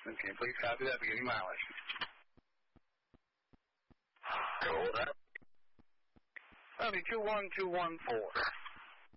Okay, please copy that. Beginning mileage. Hold up. That'll be 21214.